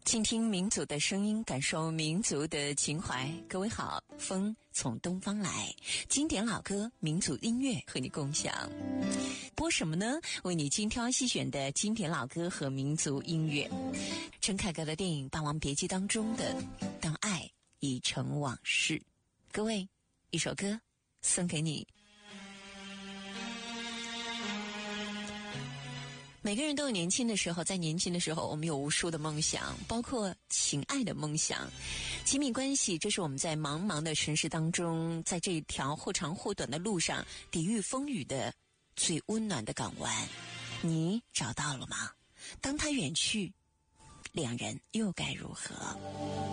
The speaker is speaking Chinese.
倾听民族的声音，感受民族的情怀。各位好，风从东方来，经典老歌、民族音乐和你共享。播什么呢？为你精挑细选的经典老歌和民族音乐。陈凯歌的电影《霸王别姬》当中的《当爱已成往事》。各位，一首歌送给你。每个人都有年轻的时候，在年轻的时候我们有无数的梦想，包括情爱的梦想。亲密关系，这是我们在茫茫的城市当中，在这条或长或短的路上抵御风雨的最温暖的港湾。你找到了吗？当他远去，两人又该如何？